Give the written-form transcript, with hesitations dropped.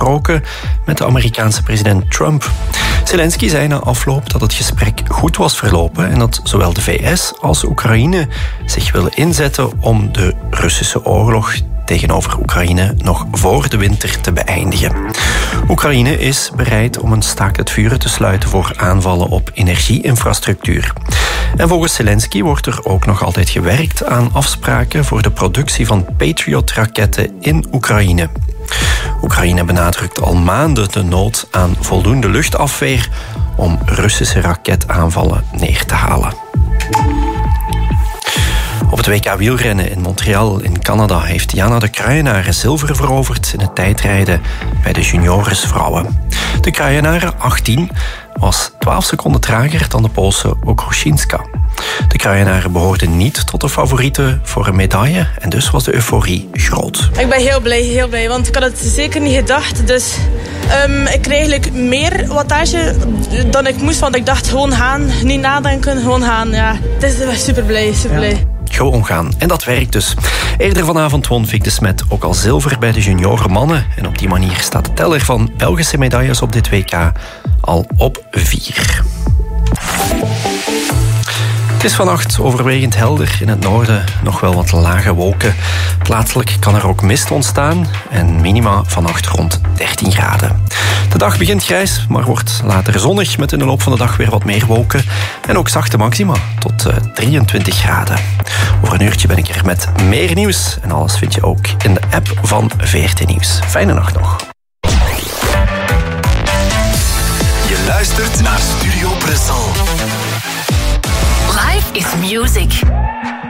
gesproken met de Amerikaanse president Trump. Zelensky zei na afloop dat het gesprek goed was verlopen en dat zowel de VS als Oekraïne zich willen inzetten om de Russische oorlog tegenover Oekraïne nog voor de winter te beëindigen. Oekraïne is bereid om een staakt het vuren te sluiten voor aanvallen op energieinfrastructuur. En volgens Zelensky wordt er ook nog altijd gewerkt aan afspraken voor de productie van Patriot-raketten in Oekraïne. Oekraïne benadrukt al maanden de nood aan voldoende luchtafweer om Russische raketaanvallen neer te halen. Op het WK wielrennen in Montreal in Canada heeft Jana de Kruijenaren zilver veroverd in het tijdrijden bij de junioresvrouwen. De Kruijenaren, 18, was 12 seconden trager dan de Poolse Okruszynska. De Kruijenaren behoorden niet tot de favorieten voor een medaille en dus was de euforie groot. Ik ben heel blij, want ik had het zeker niet gedacht. Dus ik kreeg eigenlijk meer wattage dan ik moest, want ik dacht gewoon gaan, niet nadenken, gewoon gaan. Ja, het is super blij. Ja. Gewoon gaan. En dat werkt dus. Eerder vanavond won Vic de Smet ook al zilver bij de junioren mannen. En op die manier staat de teller van Belgische medailles op dit WK al op 4. Het is vannacht overwegend helder. In het noorden nog wel wat lage wolken. Plaatselijk kan er ook mist ontstaan. En minima vannacht rond 13 graden. De dag begint grijs, maar wordt later zonnig. Met in de loop van de dag weer wat meer wolken. En ook zachte maxima tot 23 graden. Over een uurtje ben ik er met meer nieuws. En alles vind je ook in de app van VRT Nieuws. Fijne nacht nog. Je luistert naar Studio Brussel. Life is music.